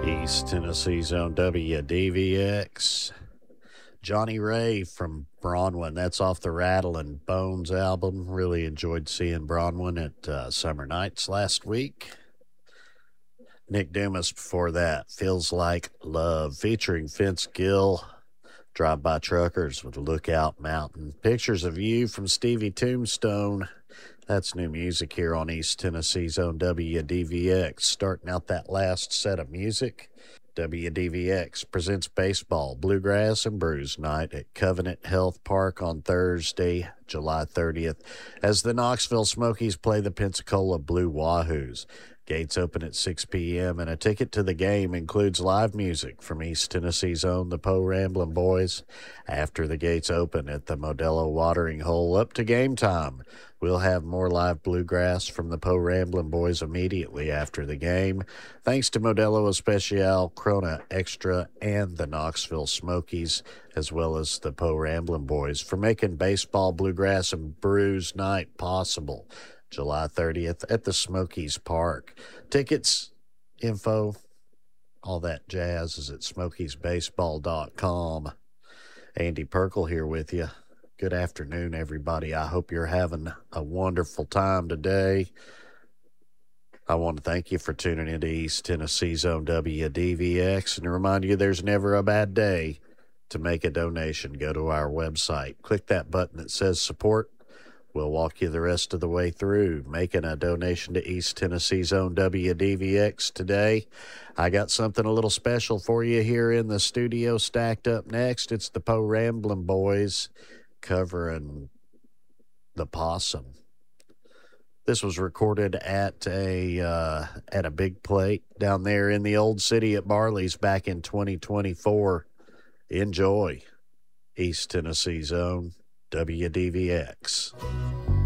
East Tennessee Zone WDVX. Johnny Ray from Bronwyn. That's off the Rattle and Bones album. Really enjoyed seeing Bronwyn at Summer Nights last week. Nick Dumas before that. Feels Like Love, featuring Vince Gill. Drive-by truckers with Lookout Mountain. Pictures of You from Stevie Tombstone. That's new music here on East Tennessee Zone WDVX. Starting out that last set of music, WDVX presents baseball, bluegrass, and brews night at Covenant Health Park on Thursday, July 30th, as the Knoxville Smokies play the Pensacola Blue Wahoos. Gates open at 6 p.m., and a ticket to the game includes live music from East Tennessee's own the Poe Ramblin' Boys. After the gates open at the Modelo Watering Hole up to game time, we'll have more live bluegrass from the Poe Ramblin' Boys immediately after the game. Thanks to Modelo Especial, Corona Extra, and the Knoxville Smokies, as well as the Poe Ramblin' Boys, for making baseball, bluegrass, and brews night possible. July 30th at the Smokies Park. Tickets, info, all that jazz is at smokiesbaseball.com. Andy Perkle here with you. Good afternoon, everybody. I hope you're having a wonderful time today. I want to thank you for tuning into East Tennessee Zone WDVX and to remind you there's never a bad day to make a donation. Go to our website. Click that button that says support. We'll walk you the rest of the way through making a donation to East Tennessee Zone WDVX today. I got something a little special for you here in the studio stacked up next. It's the Poe Ramblin' Boys covering The Possum. This was recorded at a big plate down there in the old city at Barley's back in 2024. Enjoy East Tennessee Zone WDVX.